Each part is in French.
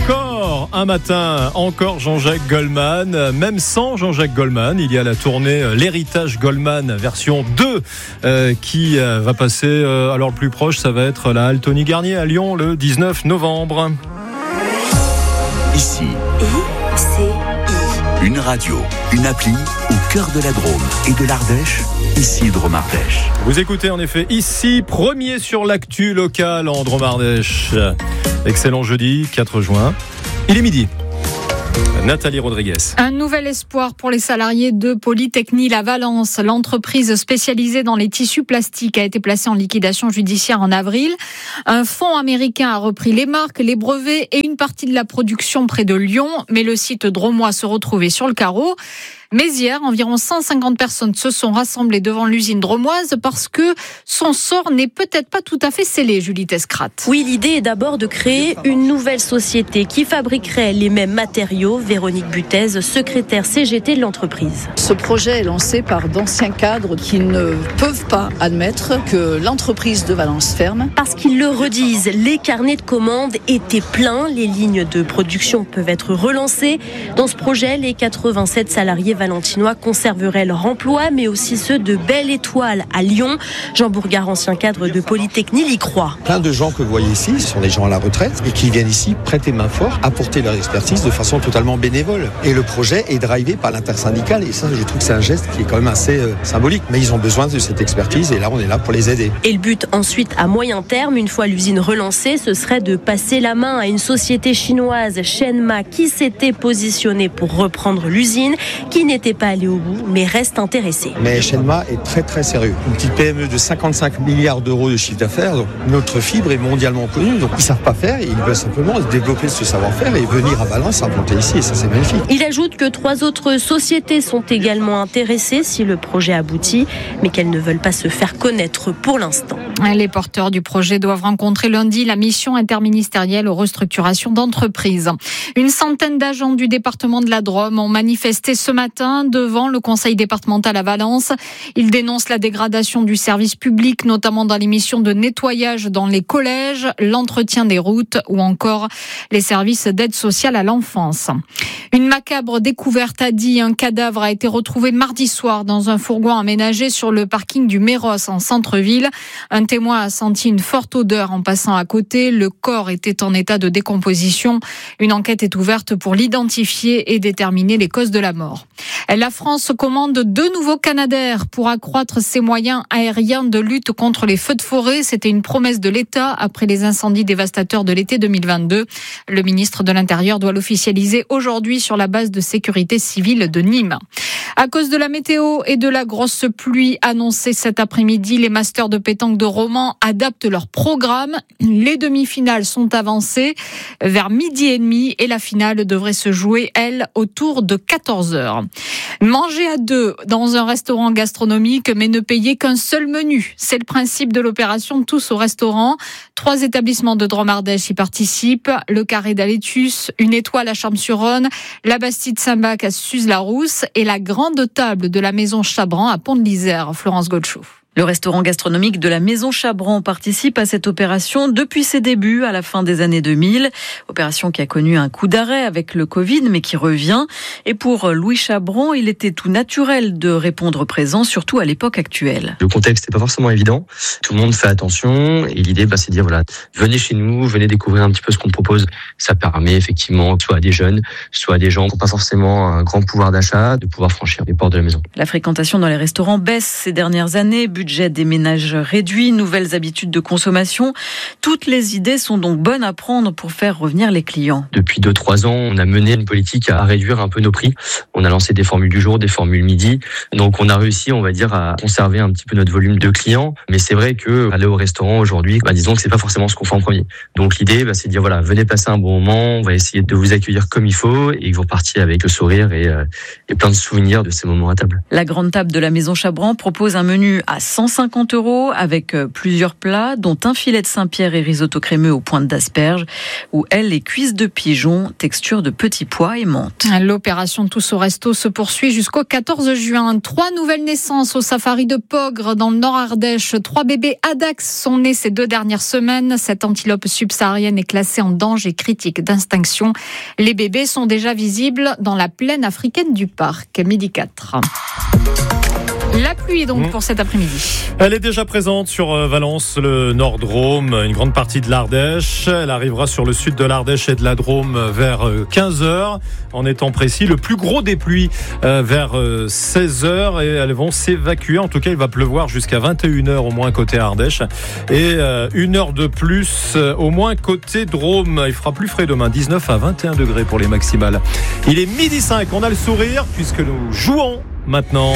Encore un matin, encore Jean-Jacques Goldman. Même sans Jean-Jacques Goldman, il y a la tournée L'Héritage Goldman version 2 qui va passer. Alors le plus proche, ça va être la halle Tony Garnier à Lyon le 19 novembre. Ici, une radio, une appli au cœur de la Drôme et de l'Ardèche. Ici Drôme-Ardèche. Vous écoutez en effet ici, premier sur l'actu locale en Drôme-Ardèche. Excellent jeudi 4 juin. Il est midi. Nathalie Rodriguez. Un nouvel espoir pour les salariés de Polytechnil à Valence. L'entreprise spécialisée dans les tissus plastiques a été placée en liquidation judiciaire en avril. Un fonds américain a repris les marques, les brevets et une partie de la production près de Lyon. Mais le site drômois se retrouvait sur le carreau. Mais hier, environ 150 personnes se sont rassemblées devant l'usine drômoise parce que son sort n'est peut-être pas tout à fait scellé, Julie Tescrate. Oui, l'idée est d'abord de créer une nouvelle société qui fabriquerait les mêmes matériaux. Véronique Butez, secrétaire CGT de l'entreprise. Ce projet est lancé par d'anciens cadres qui ne peuvent pas admettre que l'entreprise de Valence ferme. Parce qu'ils le redisent, les carnets de commandes étaient pleins. Les lignes de production peuvent être relancées. Dans ce projet, les 87 salariés valentinois conserveraient leur emploi, mais aussi ceux de Belle Étoile à Lyon. Jean Bourgard, ancien cadre de Polytechnil, y croit. Plein de gens que vous voyez ici sont des gens à la retraite et qui viennent ici prêter main forte, apporter leur expertise de façon totalement bénévole. Et le projet est drivé par l'intersyndicale et ça, je trouve que c'est un geste qui est quand même assez symbolique. Mais ils ont besoin de cette expertise et là, on est là pour les aider. Et le but ensuite, à moyen terme, une fois l'usine relancée, ce serait de passer la main à une société chinoise, Shenma, qui s'était positionnée pour reprendre l'usine, qui n'était pas allé au bout, mais reste intéressé. Mais Shenma est très très sérieux. Une petite PME de 55 milliards d'euros de chiffre d'affaires, donc notre fibre est mondialement connue, donc ils savent pas faire, ils veulent simplement développer ce savoir-faire et venir à Valence, implanter ici, et ça c'est magnifique. Il ajoute que 3 autres sociétés sont également intéressées si le projet aboutit, mais qu'elles ne veulent pas se faire connaître pour l'instant. Les porteurs du projet doivent rencontrer lundi la mission interministérielle aux restructurations d'entreprises. Une centaine d'agents du département de la Drôme ont manifesté ce matin devant le conseil départemental à Valence. Ils dénoncent la dégradation du service public, notamment dans les missions de nettoyage dans les collèges, l'entretien des routes ou encore les services d'aide sociale à l'enfance. Une macabre découverte a dit. Un cadavre a été retrouvé mardi soir dans un fourgon aménagé sur le parking du Méros en centre-ville. Un témoin a senti une forte odeur en passant à côté. Le corps était en état de décomposition. Une enquête est ouverte pour l'identifier et déterminer les causes de la mort. La France commande 2 nouveaux Canadair pour accroître ses moyens aériens de lutte contre les feux de forêt. C'était une promesse de l'État après les incendies dévastateurs de l'été 2022. Le ministre de l'Intérieur doit l'officialiser aujourd'hui sur la base de sécurité civile de Nîmes. À cause de la météo et de la grosse pluie annoncée cet après-midi, les masters de pétanque de Romans adaptent leur programme. Les demi-finales sont avancées vers 12h30 et la finale devrait se jouer, elle, autour de 14h. Manger à 2 dans un restaurant gastronomique, mais ne payer qu'un seul menu. C'est le principe de l'opération Tous au restaurant. 3 établissements de Drôme-Ardèche y participent. Le Carré d'Alétus, une étoile à Champs-sur-Rhône, la Bastide Saint-Bac à Suse-la-Rousse et la grande table de la Maison Chabran à Pont-de-l'Isère. Florence Goldschou. Le restaurant gastronomique de la Maison Chabran participe à cette opération depuis ses débuts à la fin des années 2000. Opération qui a connu un coup d'arrêt avec le Covid, mais qui revient. Et pour Louis Chabran, il était tout naturel de répondre présent, surtout à l'époque actuelle. Le contexte n'est pas forcément évident. Tout le monde fait attention. Et l'idée, c'est de dire, voilà, venez chez nous, venez découvrir un petit peu ce qu'on propose. Ça permet effectivement, soit à des jeunes, soit à des gens qui n'ont pas forcément un grand pouvoir d'achat, de pouvoir franchir les portes de la maison. La fréquentation dans les restaurants baisse ces dernières années. Budget des ménages réduit, nouvelles habitudes de consommation. Toutes les idées sont donc bonnes à prendre pour faire revenir les clients. Depuis 2-3 ans, on a mené une politique à réduire un peu nos prix. On a lancé des formules du jour, des formules midi. Donc on a réussi, on va dire, à conserver un petit peu notre volume de clients. Mais c'est vrai que aller au restaurant aujourd'hui, disons que c'est pas forcément ce qu'on fait en premier. Donc l'idée, c'est de dire, voilà, venez passer un bon moment, on va essayer de vous accueillir comme il faut et que vous repartiez avec le sourire et plein de souvenirs de ces moments à table. La grande table de la Maison Chabran propose un menu à 150 € avec plusieurs plats, dont un filet de Saint-Pierre et risotto crémeux aux pointes d'asperges, ou les cuisses de pigeon, texture de petits pois et menthe. L'opération Tous au Resto se poursuit jusqu'au 14 juin. 3 nouvelles naissances au safari de Pogre dans le Nord Ardèche. 3 bébés Adax sont nés ces 2 dernières semaines. Cette antilope subsaharienne est classée en danger critique d'extinction. Les bébés sont déjà visibles dans la plaine africaine du parc. 12h04. La pluie donc pour cet après-midi. Elle est déjà présente sur Valence, le Nord-Drôme, une grande partie de l'Ardèche. Elle arrivera sur le sud de l'Ardèche et de la Drôme vers 15h. En étant précis, le plus gros des pluies vers 16h et elles vont s'évacuer. En tout cas, il va pleuvoir jusqu'à 21h au moins côté Ardèche et 1 heure de plus au moins côté Drôme. Il fera plus frais demain, 19 à 21 degrés pour les maximales. Il est 12h05, on a le sourire puisque nous jouons maintenant.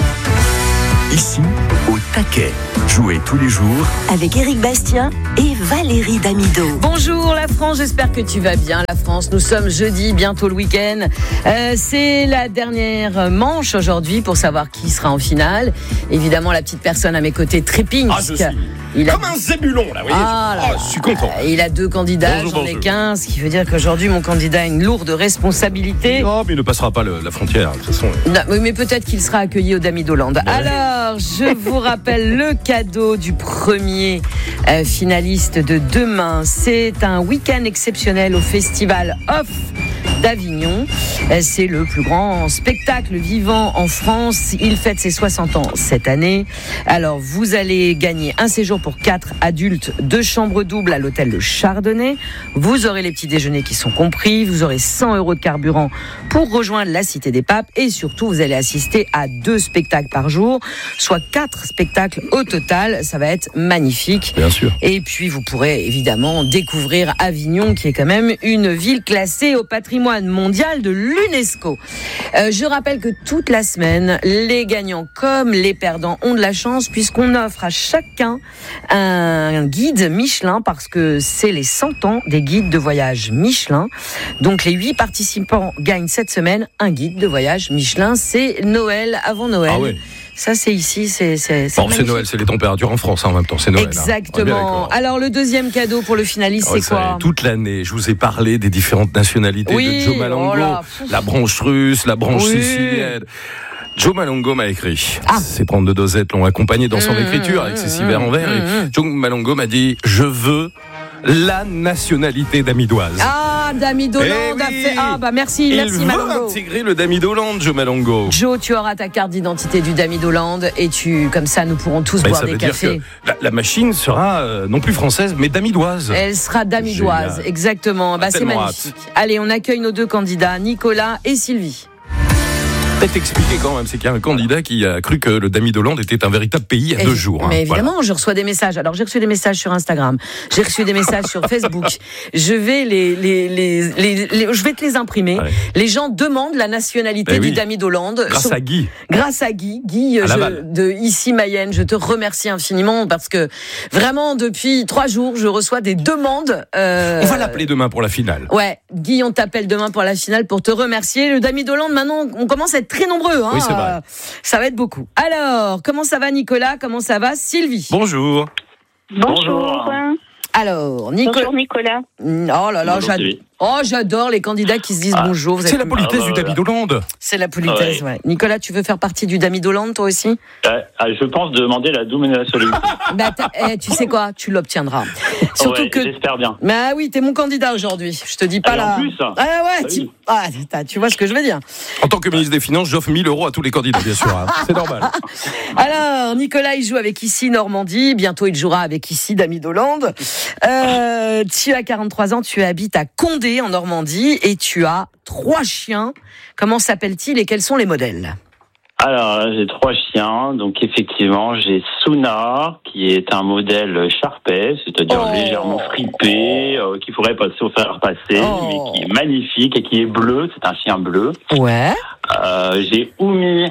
Ici, au taquet. Jouez tous les jours avec Éric Bastien et Valérie Damido. Bonjour la France, j'espère que tu vas bien. La France, nous sommes jeudi, bientôt le week-end. C'est la dernière manche aujourd'hui pour savoir qui sera en finale. Évidemment, la petite personne à mes côtés trépigne. Je suis comme un zébulon là, vous voyez. Je suis content. Il a 2 candidats, j'en ai 15, ce qui veut dire qu'aujourd'hui mon candidat a une lourde responsabilité. Non, mais il ne passera pas la frontière, de toute façon. Non, mais peut-être qu'il sera accueilli au Damidoland. Alors, je vous rappelle le cadeau du premier finaliste de demain. C'est un week-end exceptionnel au Festival Off d'Avignon. C'est le plus grand spectacle vivant en France. Il fête ses 60 ans cette année. Alors, vous allez gagner un séjour pour 4 adultes, 2 chambres doubles à l'hôtel Le Chardonnay. Vous aurez les petits déjeuners qui sont compris. Vous aurez 100 € de carburant pour rejoindre la Cité des Papes. Et surtout, vous allez assister à 2 spectacles par jour, soit 4 spectacles au total. Ça va être magnifique. Bien sûr. Et puis, vous pourrez évidemment découvrir Avignon, qui est quand même une ville classée au patrimoine mondial de l'UNESCO. Je rappelle que toute la semaine, les gagnants comme les perdants ont de la chance puisqu'on offre à chacun un guide Michelin parce que c'est les 100 ans des guides de voyage Michelin. Donc les 8 participants gagnent cette semaine un guide de voyage Michelin. C'est Noël avant Noël. Ah oui. Ça, c'est ici, c'est Noël, c'est les températures en France en même temps, c'est Noël. Exactement. Alors, le deuxième cadeau pour le finaliste, c'est quoi ? Toute l'année, je vous ai parlé des différentes nationalités de Joe Malongo, la branche russe, la branche sicilienne. Joe Malongo m'a écrit. Ses prendre de dosettes l'ont accompagné dans son écriture avec ses 6 verres en verre. Et Joe Malongo m'a dit, je veux la nationalité damidoise. Damidoland a fait. Merci Malongo. Il veut intégrer le Damidoland, Joe Malongo. Joe, tu auras ta carte d'identité du Damidoland et comme ça, nous pourrons tous boire des cafés. Ça veut dire que la machine sera non plus française, mais damidoise. Elle sera damidoise, exactement. C'est magnifique. Allez, on accueille nos 2 candidats, Nicolas et Sylvie. Peut-être expliquer quand même, c'est qu'il y a un candidat qui a cru que le Damidoland était un véritable pays il y a 2 jours. Mais évidemment, je reçois des messages. Alors, j'ai reçu des messages sur Instagram, j'ai reçu des messages sur Facebook. Je vais je vais te les imprimer. Ouais. Les gens demandent la nationalité du Damidoland. Grâce à Guy. Grâce à Guy de ici Mayenne. Je te remercie infiniment parce que vraiment depuis 3 jours, je reçois des demandes. On va l'appeler demain pour la finale. Ouais, Guy, on t'appelle demain pour la finale pour te remercier. Le Damidoland, maintenant, on commence à être très nombreux. Oui, c'est vrai. Ça va être beaucoup. Alors, comment ça va Nicolas ? Comment ça va Sylvie ? Bonjour. Bonjour. Alors, Bonjour Nicolas. Oh là là, j'adore les candidats qui se disent bonjour. C'est la politesse du Damidoland. C'est la politesse, ouais. Nicolas, tu veux faire partie du Damidoland, toi aussi ? Je pense demander la double nationalité. Tu sais quoi ? Tu l'obtiendras. Surtout que j'espère bien. Mais oui, t'es mon candidat aujourd'hui. Je te dis pas là. En plus. Tu vois ce que je veux dire. En tant que ministre des Finances, j'offre 1 000 € à tous les candidats, bien sûr. C'est normal. Alors, Nicolas, il joue avec ici Normandie. Bientôt, il jouera avec ici Damidoland. Tu as 43 ans, tu habites à Condé en Normandie et tu as 3 chiens. Comment s'appellent-ils et quels sont les modèles ? Alors, j'ai 3 chiens. Donc, effectivement, j'ai Suna, qui est un modèle Sharpei, c'est-à-dire légèrement fripé, qu'il faudrait passer au fer passer, mais qui est magnifique et qui est bleu. C'est un chien bleu. Ouais. J'ai Oumi,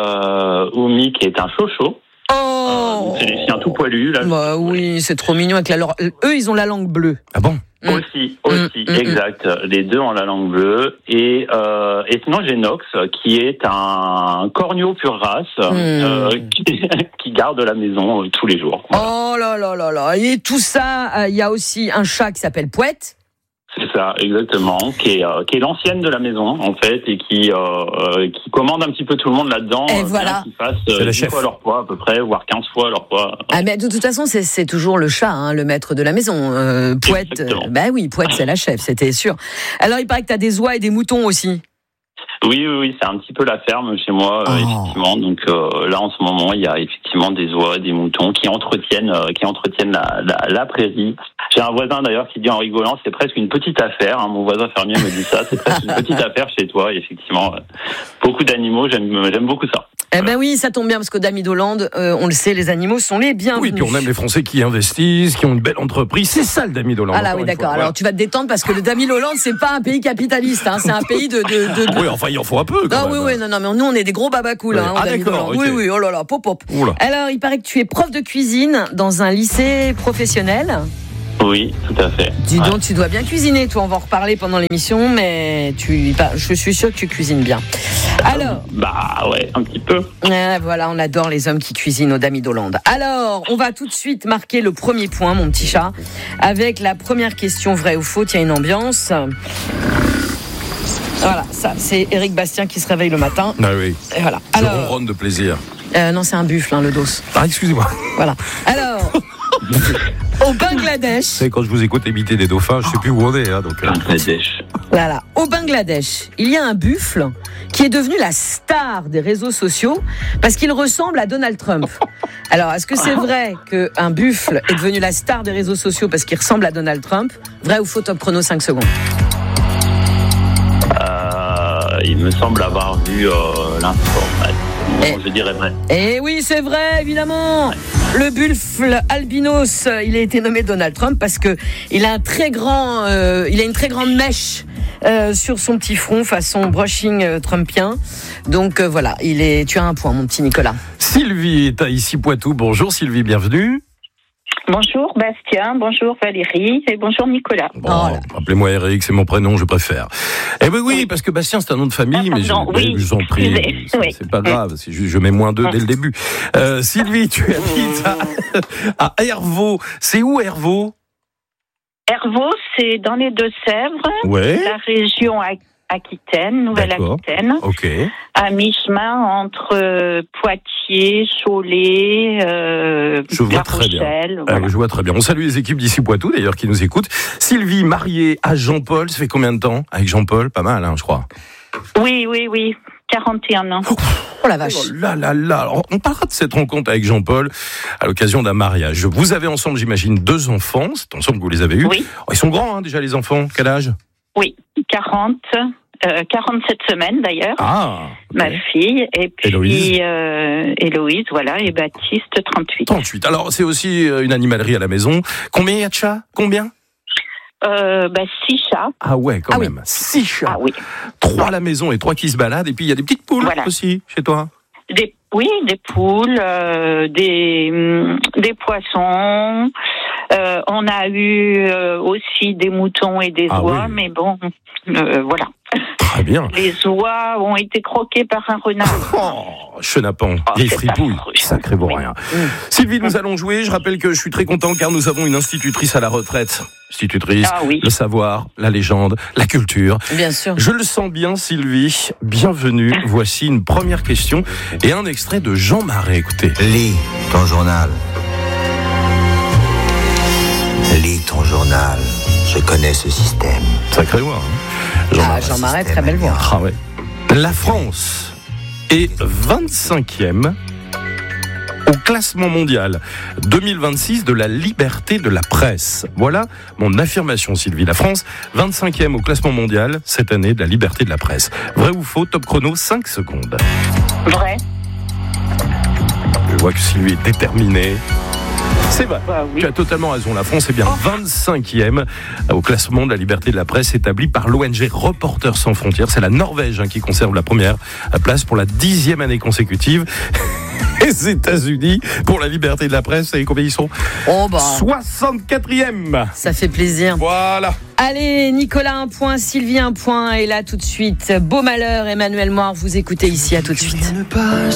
qui est un chocho. C'est des chiens tout poilus, là. Oui, c'est trop mignon avec eux, ils ont la langue bleue. Ah bon ? Aussi, exact. Les deux ont la langue bleue. Et sinon, j'ai Nox, qui est un corneau pure race, qui garde la maison tous les jours. Voilà. Oh là là là là. Et tout ça, il y a aussi un chat qui s'appelle Pouette. C'est ça, exactement, qui est l'ancienne de la maison, en fait, et qui commande un petit peu tout le monde là-dedans. Et voilà. Qui fasse 10 fois leur poids, à peu près, voire 15 fois leur poids. Ah, mais de toute façon, c'est toujours le chat, le maître de la maison. Pouette, Pouette, c'est la chef, c'était sûr. Alors, il paraît que tu as des oies et des moutons aussi. Oui, c'est un petit peu la ferme chez moi, effectivement. Donc là, en ce moment, il y a effectivement des oies, des moutons qui entretiennent la prairie. J'ai un voisin d'ailleurs qui dit en rigolant, c'est presque une petite affaire. Mon voisin fermier me dit ça, c'est presque une petite affaire chez toi. Et effectivement, beaucoup d'animaux, j'aime beaucoup ça. Eh ben oui, ça tombe bien parce qu'au Damidoland, on le sait, les animaux sont les bienvenus. Oui, puis on aime les Français qui investissent, qui ont une belle entreprise. C'est ça le Damidoland. Ah là, oui, d'accord. Alors tu vas te détendre parce que le Damidoland, c'est pas un pays capitaliste, c'est un pays de... Oui, enfin, il en faut un peu. Oui, non, mais nous, on est des gros babacools. D'accord. Okay. Oui, oh là là, pop. Oula. Alors, il paraît que tu es prof de cuisine dans un lycée professionnel. Oui, tout à fait. Dis donc, tu dois bien cuisiner, toi. On va en reparler pendant l'émission, mais je suis sûre que tu cuisines bien. Alors. Ouais, un petit peu. Voilà, on adore les hommes qui cuisinent au Damidoland. Alors, on va tout de suite marquer le premier point, mon petit chat, avec la première question vrai ou faux. Tiens, une ambiance. Voilà, ça, c'est Éric Bastien qui se réveille le matin. Ah oui. Et voilà. Je ronronne de plaisir. Non, c'est un buffle, le dos. Ah, excusez-moi. Voilà. Alors. Au Bangladesh. Vous savez, quand je vous écoute imiter des dauphins, je ne sais plus où on est. Bangladesh. Voilà. Au Bangladesh, il y a un buffle qui est devenu la star des réseaux sociaux parce qu'il ressemble à Donald Trump. Alors, est-ce que c'est vrai qu'un buffle est devenu la star des réseaux sociaux parce qu'il ressemble à Donald Trump ? Vrai ou faux, top chrono, 5 secondes. Il me semble avoir vu l'information. Je dirais vrai. Eh oui, c'est vrai, évidemment. Le buffle albinos, il a été nommé Donald Trump parce que il a une très grande mèche sur son petit front, façon brushing trumpien. Donc voilà, tu as un point, mon petit Nicolas. Sylvie est à Issy-Poitou. Bonjour Sylvie, bienvenue. Bonjour Bastien, bonjour Valérie et bonjour Nicolas. Bon, appelez-moi Eric, c'est mon prénom, je préfère. Eh ben oui, parce que Bastien c'est un nom de famille, mais je vous en prie, c'est pas grave, je mets -2 dès le début. Sylvie, tu habites à Hervaux. C'est où Hervaux ? Hervaux, c'est dans les Deux-Sèvres, la région Aquitaine, Nouvelle-Aquitaine, à mi-chemin entre Poitiers, Cholet, La Rochelle. Je vois très bien. On salue les équipes d'Issy-Poitou d'ailleurs qui nous écoutent. Sylvie, mariée à Jean-Paul, ça fait combien de temps avec Jean-Paul ? Pas mal, je crois. Oui. 41 ans. Oh la vache. Oh là. Alors, on parlera de cette rencontre avec Jean-Paul à l'occasion d'un mariage. Vous avez ensemble, j'imagine, 2 enfants. C'est ensemble que vous les avez eus. Oui. Ils sont grands déjà les enfants. Quel âge ? Oui, 47 semaines d'ailleurs. Ma fille, et puis Héloïse, voilà, et Baptiste, 38. 38. Alors, c'est aussi une animalerie à la maison. Combien il y a de chats ? Combien ? 6 chats. Ah ouais, quand même. 6 chats. Ah oui. 3 à la maison et 3 qui se baladent. Et puis, il y a des petites poules aussi, chez toi ? Des poules, des poissons. On a eu aussi des moutons et des oies, mais bon, voilà. Très bien. Les oies ont été croquées par un renard. Chenapan, vieille fripouille, sacré vaurien. Sylvie, nous allons jouer. Je rappelle que je suis très content car nous avons une institutrice à la retraite. Institutrice, le savoir, la légende, la culture. Bien sûr. Je le sens bien, Sylvie. Bienvenue. Voici une première question et un extrait de Jean Marais. Écoutez. Lis ton journal. Lis ton journal. Je connais ce système. Sacré voix. Jean Marais, très belle voix. Ah ouais. La France est 25e au classement mondial 2026 de la liberté de la presse. Voilà mon affirmation, Sylvie. La France, 25e au classement mondial cette année de la liberté de la presse. Vrai ou faux? Top chrono, 5 secondes. Vrai. Je vois que Sylvie est déterminée. C'est vrai, tu as totalement raison. La France est bien 25e au classement de la liberté de la presse établi par l'ONG Reporters sans frontières. C'est la Norvège qui conserve la première place pour la 10e année consécutive. les États-Unis pour la liberté de la presse. Et combien ils sont 64e. Ça fait plaisir. Voilà. Allez, Nicolas, un point, Sylvie, un point. Et là, tout de suite, Beau Malheur, Emmanuel Moir, vous écoutez ici, à tout de suite.